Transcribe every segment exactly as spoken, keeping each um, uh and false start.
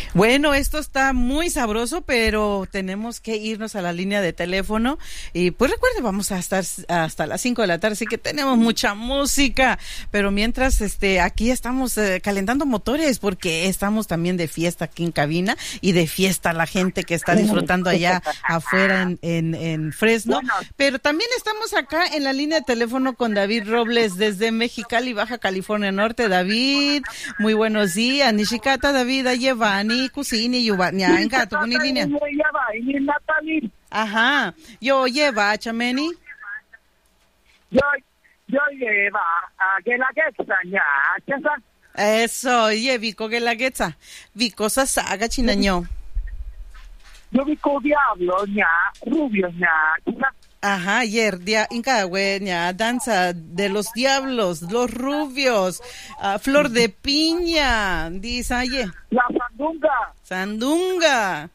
Bueno, esto está muy sabroso, pero tenemos que irnos a la línea de teléfono y pues recuerde, vamos a estar hasta las cinco de la tarde, así que tenemos mucha música, pero mientras este aquí estamos eh, calentando motores porque estamos también de fiesta aquí en cabina y de fiesta la gente que está disfrutando allá afuera en, en, en Fresno, bueno, pero también estamos acá en la línea de teléfono con David Robles desde Mexicali, Baja California Norte. David, muy buenos días. Nishikata, David, Ayevani, Kusini, Yubania, en gato, con línea. Ajá, yo lleva, Chameni. Yo, yo lleva a que la que extraña, eso, ye, Vico, que la que está. Vico, sasaga, chinaño. Yo Vico, diablo, ña, rubio, ña, ajá, ayer, dia, inca, güey, ña, danza de los diablos, los rubios, uh, flor de piña, dice, ayer. La sandunga. Sandunga.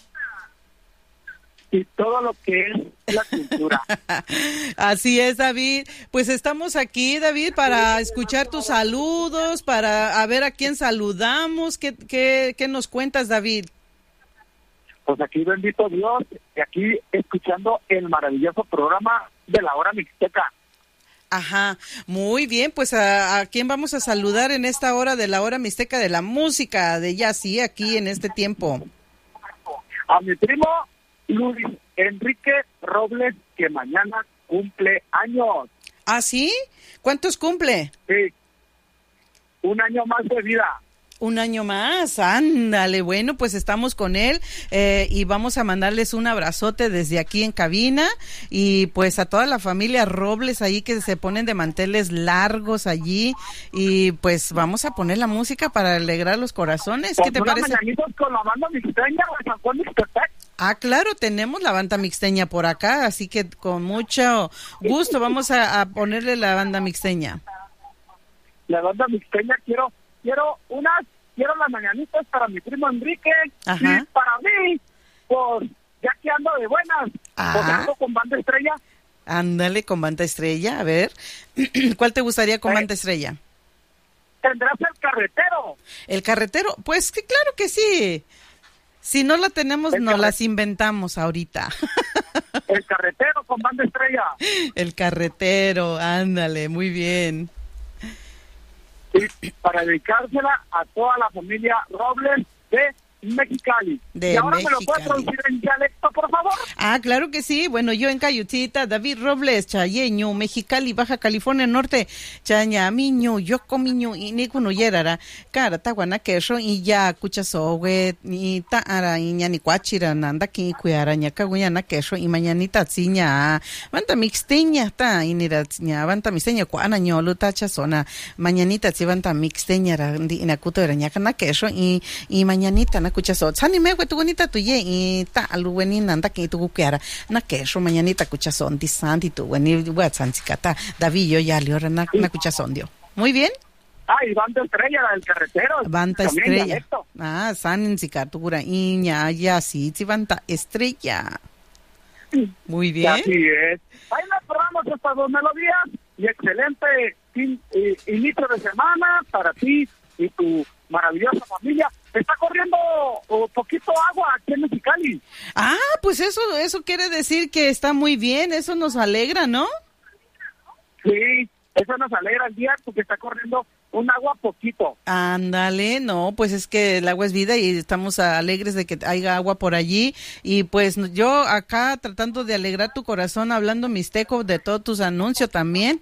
Y todo lo que es la cultura. Así es, David. Pues estamos aquí, David, para escuchar tus saludos, para a ver a quién saludamos. ¿Qué, qué, qué nos cuentas, David? Pues aquí, bendito Dios, y aquí escuchando el maravilloso programa de la Hora Mixteca. Ajá, muy bien, pues a, a quién vamos a saludar en esta hora de la Hora Mixteca de la música, de ya sí, aquí en este tiempo. A mi primo Luis Enrique Robles, que mañana cumple años. ¿Ah, sí? ¿Cuántos cumple? Sí, un año más de vida. Un año más, ándale, bueno, pues estamos con él eh, y vamos a mandarles un abrazote desde aquí en cabina y pues a toda la familia Robles ahí que se ponen de manteles largos allí y pues vamos a poner la música para alegrar los corazones. ¿Qué te parece? Con la banda mixteña de San Juan Mixtepec. Ah, claro, tenemos la banda mixteña por acá, así que con mucho gusto vamos a, a ponerle la banda mixteña. La banda mixteña, quiero quiero unas, quiero las mañanitas para mi primo Enrique. Ajá. Y para mí, pues, ya que ando de buenas, pues ando con banda estrella. Ándale, con banda estrella, a ver, ¿cuál te gustaría con eh, banda estrella? ¿Tendrás el carretero? ¿El carretero? Pues que claro que sí. Si no la tenemos, el nos carre... las inventamos ahorita. El carretero con banda estrella. El carretero, ándale, muy bien. Y para dedicársela a toda la familia Robles de Mexicali. De ¿Y ahora Mexicali. me lo puedes traducir en dialecto, por favor? Ah, claro que sí. Bueno, yo en Cayutita, David Robles, Chayeño, Mexicali, Baja California Norte, Chañamiño, Yocomiño, y Nicuno Yerara, Cara, Taguana, Queso, y ya, Cuchaso, güey, y Taara, y Ñanicuachira, Nanda, Kicuara, Ñacaguñana, Queso, y Mañanita, Ziña, Vanta Mixteña, Ta, y Niraña, Vanta Mixteña, Cuana, Ñolo, Tachazona, Mañanita, Zivanta Mixteña, Inacuto, Ñacana, Queso, y, y Mañanita, escuchas o sani me tu bonita tu ye y ta aluweni nanda que tu kukiara na queso mañanita escuchazón di santi tu weni watsan sikata David yo ya le ora na na escuchazón dio. Muy bien. Ah, y banda estrella del carretero. Banda estrella. Ah, san sikatura iña ya sí, sí banda estrella. Muy bien. Así es. Ahí nos probamos estas dos melodías y excelente fin, eh, inicio de semana para ti y tu maravillosa familia. Está corriendo un poquito agua aquí en Mexicali. Ah, pues eso eso quiere decir que está muy bien, eso nos alegra, ¿no? Sí, eso nos alegra el día porque está corriendo un agua poquito. Ándale, no, pues es que el agua es vida y estamos alegres de que haya agua por allí y pues yo acá tratando de alegrar tu corazón hablando mixteco de todos tus anuncios también.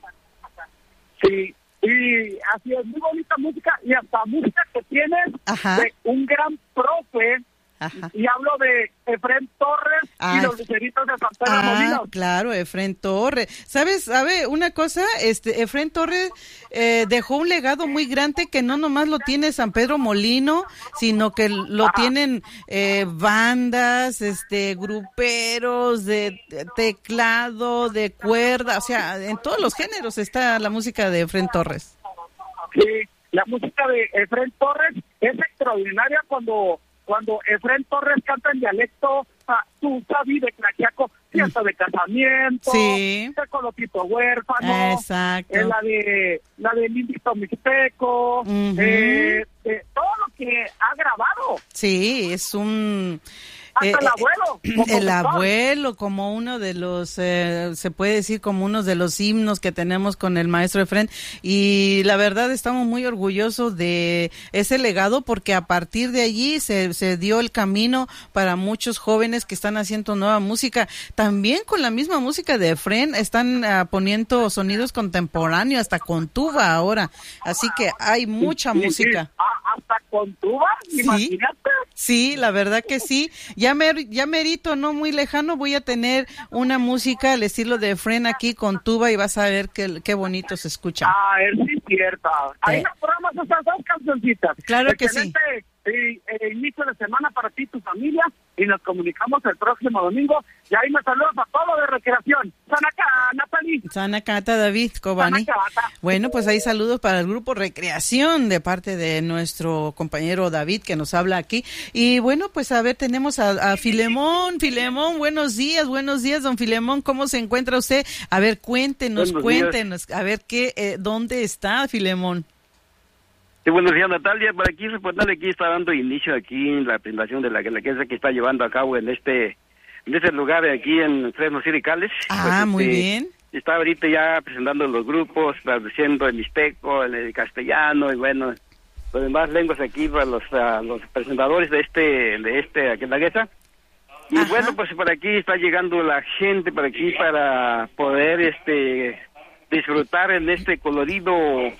Sí. Y así es, muy bonita música y hasta música que tienes. Ajá. De un gran profe. Ajá. Y hablo de Efrén Torres. Ay. Y los luceritos de San Pedro ah, Molinos. Claro, Efrén Torres. ¿Sabes? ¿Sabe una cosa? Este, Efrén Torres eh, dejó un legado muy grande que no nomás lo tiene San Pedro Molino, sino que lo Ajá. tienen eh, bandas, este, gruperos de teclado, de cuerda, o sea, en todos los géneros está la música de Efrén Torres. Sí, la música de Efrén Torres es extraordinaria cuando cuando Efrén Torres canta en dialecto, ah, tú sabes de Claquiaco, fiesta de casamiento, sí. de Colotito Huérfano, exacto. Eh, la de la de Lindito Mixteco, uh-huh. eh, eh, todo lo que ha grabado todo. Sí, es un... Hasta eh, el abuelo. El conductor. Abuelo, como uno de los, eh, se puede decir como uno de los himnos que tenemos con el maestro Efrén. Y la verdad estamos muy orgullosos de ese legado porque a partir de allí se, se dio el camino para muchos jóvenes que están haciendo nueva música. También con la misma música de Efrén están uh, poniendo sonidos contemporáneos, hasta con tuba ahora. Así que hay mucha sí, música. Sí. ¿Hasta con tuba? Imagínate. Sí, la verdad que sí. Ya, mer, ya merito, no muy lejano, voy a tener una música al estilo de Efrén aquí con tuba y vas a ver qué, qué bonito se escucha. Ah, es sí, cierto. Ahí eh. nos probamos esas dos cancioncitas. Claro Excelente, que sí. Eh, eh, inicio de semana para ti y tu familia y nos comunicamos el próximo domingo y ahí me saludos a todos de recreación. Sanacá, Natalie. Sanacata, David Kobani. Bueno, pues ahí saludos para el grupo Recreación de parte de nuestro compañero David que nos habla aquí. Y bueno, pues a ver, tenemos a, a Filemón. Filemón, buenos días, buenos días, don Filemón, ¿cómo se encuentra usted? A ver, cuéntenos, buenos cuéntenos, días. A ver qué, eh, ¿dónde está Filemón? Sí, buenos días, Natalia. Por aquí, reportarle aquí está dando inicio aquí en la presentación de la que que está llevando a cabo en este en este lugar aquí en Fresno City College. Ah, pues, muy este, bien. Está ahorita ya presentando los grupos, traduciendo el mixteco, el castellano y bueno, las demás lenguas aquí para los uh, los presentadores de este de este Aquelaguesa. Y Ajá. bueno, pues por aquí está llegando la gente por aquí para poder este disfrutar en este colorido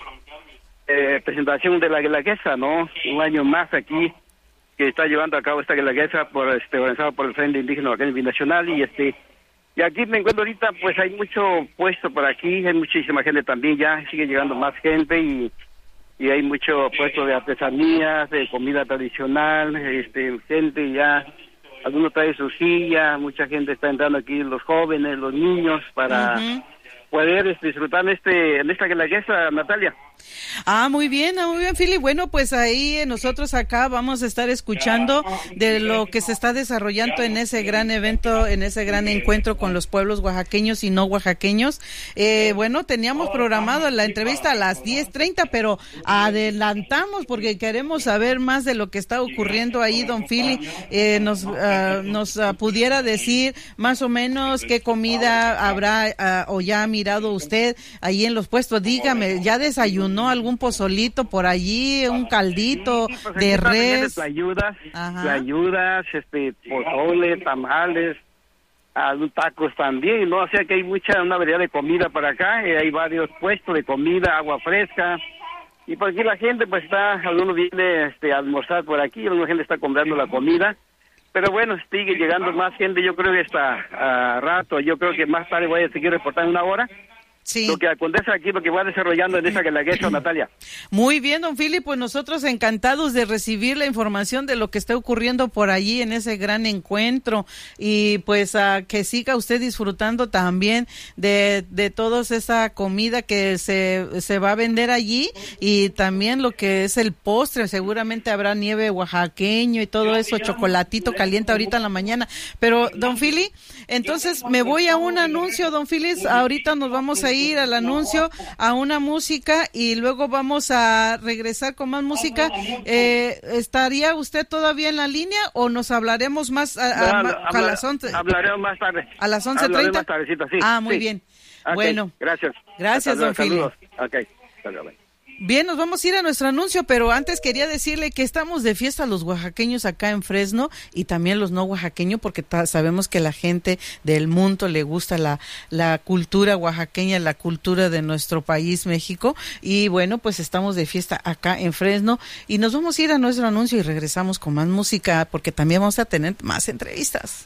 Eh, presentación de la Guelaguetza, ¿no? Un año más aquí que está llevando a cabo esta Guelaguetza por este organizado por el Frente Indígena Huacaño Binacional y este y aquí me encuentro ahorita, pues hay mucho puesto por aquí, hay muchísima gente también, ya sigue llegando más gente y y hay mucho puesto de artesanías, de comida tradicional, este gente ya, algunos traen su silla, mucha gente está entrando aquí, los jóvenes, los niños para uh-huh. poder este, disfrutar en este en esta Guelaguetza, Natalia. Ah, muy bien, muy bien, Philly. Bueno, pues ahí nosotros acá vamos a estar escuchando de lo que se está desarrollando en ese gran evento, en ese gran encuentro con los pueblos oaxaqueños y no oaxaqueños. Eh, bueno, teníamos programado la entrevista a las diez treinta, pero adelantamos porque queremos saber más de lo que está ocurriendo ahí, don Philly. Eh, nos uh, nos uh, pudiera decir más o menos qué comida habrá uh, o ya ha mirado usted ahí en los puestos. Dígame, ¿ya desayunó? ¿No? Algún pozolito por allí, un caldito sí, pues de res. Ayudas, ayudas, este, pozole, tamales, algún tacos también, ¿no? O sea que hay mucha, una variedad de comida para acá, eh, hay varios puestos de comida, agua fresca, y por aquí la gente pues está, algunos viene este, a almorzar por aquí, alguna gente está comprando la comida, pero bueno, sigue llegando más gente, yo creo que está a rato, yo creo que más tarde voy a seguir reportando una hora. Sí. Lo que acontece aquí, lo que va desarrollando en esa Guelaguetza, Natalia. Muy bien, don Philly, pues nosotros encantados de recibir la información de lo que está ocurriendo por allí en ese gran encuentro y pues uh, que siga usted disfrutando también de, de toda esa comida que se, se va a vender allí y también lo que es el postre, seguramente habrá nieve oaxaqueño y todo eso, chocolatito caliente ahorita en la mañana. Pero, don Philly, entonces me voy a un anuncio, don Philly, ahorita nos vamos a ir al anuncio, a una música y luego vamos a regresar con más música. Eh, ¿Estaría usted todavía en la línea o nos hablaremos más a, a, no, a, a las once? Hablaremos más tarde. ¿A las once treinta? Más tardecito, sí. Ah, muy sí. bien. Okay, bueno. Gracias. Gracias, don Philly. Okay. Saludos. Bien, nos vamos a ir a nuestro anuncio, pero antes quería decirle que estamos de fiesta los oaxaqueños acá en Fresno y también los no oaxaqueños porque ta- sabemos que la gente del mundo le gusta la, la cultura oaxaqueña, la cultura de nuestro país, México, y bueno, pues estamos de fiesta acá en Fresno y nos vamos a ir a nuestro anuncio y regresamos con más música porque también vamos a tener más entrevistas.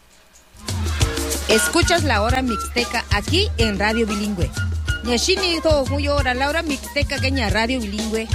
Escuchas la hora mixteca aquí en Radio Bilingüe. Nyashini to huyora la hora mixteca kenya Radio Bilingüe.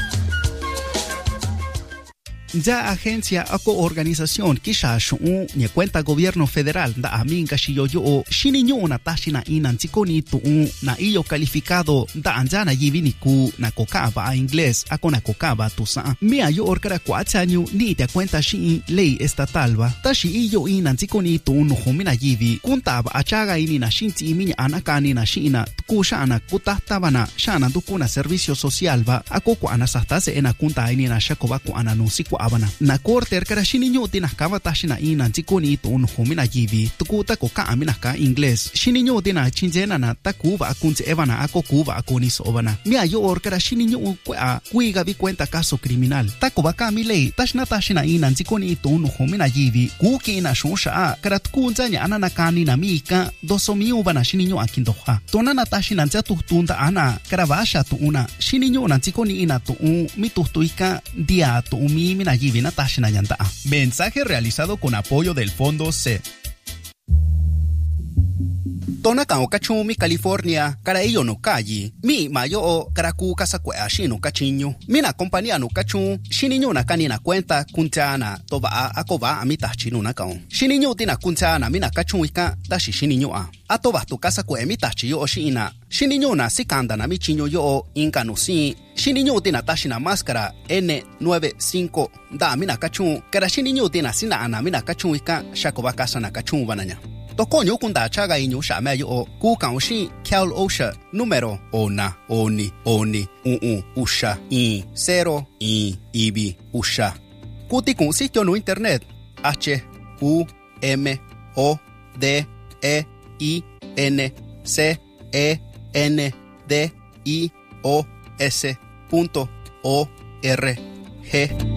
Ya agencia ako organización kisha shu ni cuenta gobierno federal da amin kashiyo yo shini nyo na tashina inan tikoni tu na iyo calificado da anjana yivini ku na kokaba a inglés ako na kokaba tu sa mi ayo orkara kwatsanyo ni te cuenta shi ley estatal ba tashi iyo inan tikoni tu no humina yivi kuntaba achaga ini na shinti iminya anakani na shina kushana kutahtabana shana dukuna servicio social ba ako ko anasastase ena kunta ini na shakoba ko ananusi ko abana na korter kara shini nyu tina kava tashina ina jikoni to un homina yivi tukuta ko ka amina ka inglés shini nyu tina chinjena na takuva akunche evana ako kuva akoni sobana mi ayo or kara shini nyu kwa kuiga vi cuenta caso criminal takuva ka mi lei tashna tashina ina jikoni to un homina yivi kuki ina shonsha kara tukunza nya ana nakani na mika doso mi ubana shini nyu akindoha tona na tashina nja tutunda ana kara vasha tu una shini nyu na jikoni ina to un mi tutuika dia to mi mina yivi na tashina yanda. Mensaje realizado con apoyo del Fondo C. Tona ka okachumi California kara iyo no kayi mi mayo o karaku kasakwe ashino kachinyo mina compañía no kachu shininyo na kanina cuenta kuntana toba akoba amita chino na kaon shininyo tina kuntana mina kachuika tashi shininyo a atoba tu kasakwe amita chiyo oshina shininyo na sikanda na michinyo yo inka no si shininyo tina tashi na máscara N noventa y cinco da mina kachu kara shininyo tina sina ana mina kachuika shakoba kasa na kachu bananya. Tokonyo kunda chaga inyo shamayo o kukaoshi Cal Osha número ona oni oni uu usha i cero i ibi usha. Kuti kun sitio no internet H U M O D E I N C E N D I O S punto O R G